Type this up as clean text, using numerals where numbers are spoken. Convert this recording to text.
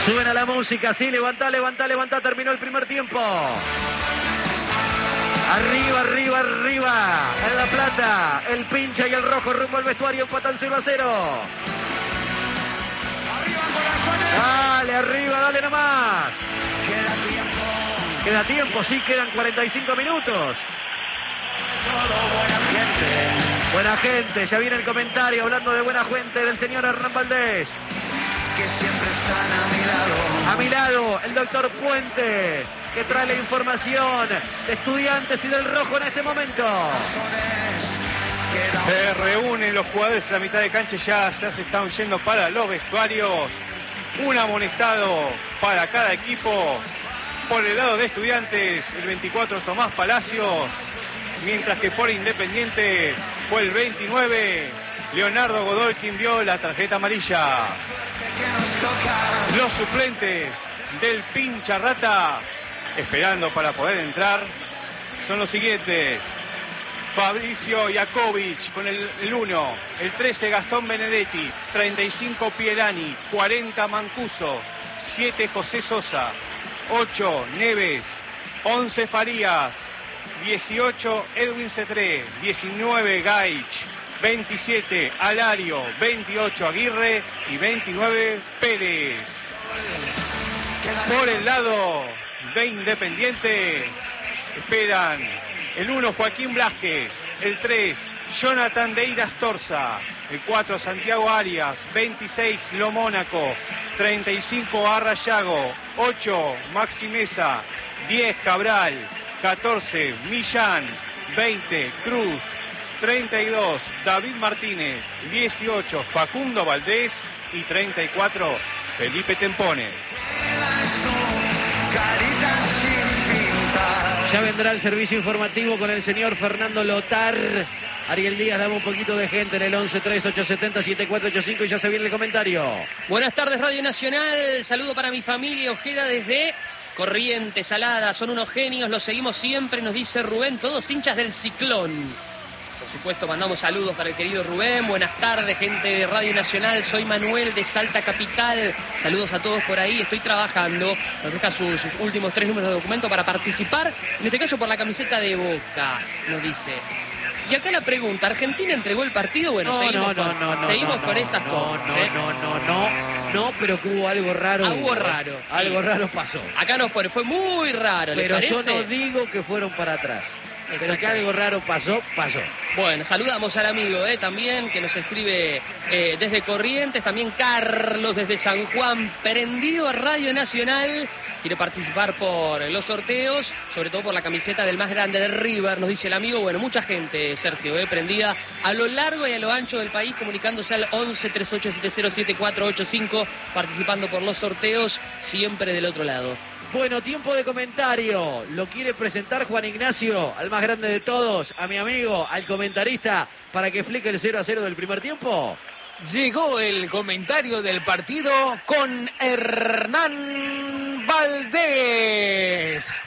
Suena la música, sí, levantá, terminó el primer tiempo. Arriba, en La Plata, el pincha y el rojo rumbo al vestuario, empatan 0-0. Dale, arriba, dale nomás. Queda tiempo, sí, quedan 45 minutos. Buena gente, ya viene el comentario hablando de buena gente del señor Hernán Valdés. Que siempre están a mi lado, el doctor Puente, que trae la información de Estudiantes y del Rojo en este momento. Se reúnen los jugadores en la mitad de cancha, ya se están yendo para los vestuarios. Un amonestado para cada equipo. Por el lado de Estudiantes, el 24 Tomás Palacios, mientras que por Independiente fue el 29 Leonardo Godoy quien vio la tarjeta amarilla. Los suplentes del pincha rata, esperando para poder entrar, son los siguientes: Fabricio Jakovic con el 1, el 13 Gastón Benedetti, 35 Pielani, 40 Mancuso, 7 José Sosa, 8 Neves, 11 Farías, 18 Edwin Cetré, 19 Gaich, 27 Alario, 28 Aguirre y 29 Pérez. Por el lado de Independiente esperan el 1 Joaquín Blázquez, el 3 Jonathan Deiras Torza, el 4 Santiago Arias, 26 Lo Mónaco, 35 Arrayago, 8 Maxi Mesa, 10 Cabral, 14 Millán, 20 Cruz, 32 David Martínez, 18 Facundo Valdés y 34 Felipe Tempone. Ya vendrá el servicio informativo con el señor Fernando Lotar. Ariel Díaz, dame un poquito de gente en el 11-3870-7485 y ya se viene el comentario. Buenas tardes, Radio Nacional. Saludo para mi familia Ojeda desde Corrientes, Salada. Son unos genios, los seguimos siempre, nos dice Rubén, todos hinchas del Ciclón. Por supuesto, mandamos saludos para el querido Rubén. Buenas tardes, gente de Radio Nacional. Soy Manuel de Salta Capital. Saludos a todos por ahí. Estoy trabajando. Nos deja sus últimos 3 números de documento para participar. En este caso, por la camiseta de Boca, nos dice. Y acá la pregunta, ¿Argentina entregó el partido? Bueno, seguimos con esas cosas. No, pero que hubo algo raro. Algo raro. Sí. Algo raro pasó. Acá nos pone, fue muy raro. Pero yo no digo que fueron para atrás. Pero que algo raro pasó. Bueno, saludamos al amigo también que nos escribe desde Corrientes, también Carlos desde San Juan, prendido a Radio Nacional, quiere participar por los sorteos, sobre todo por la camiseta del más grande de River, nos dice el amigo. Bueno, mucha gente, Sergio, prendida a lo largo y a lo ancho del país, comunicándose al 11-3870-7485, participando por los sorteos, siempre del otro lado. Bueno, tiempo de comentario. Lo quiere presentar Juan Ignacio, al más grande de todos, a mi amigo, al comentarista, para que explique el 0-0 del primer tiempo. Llegó el comentario del partido con Hernán Valdés.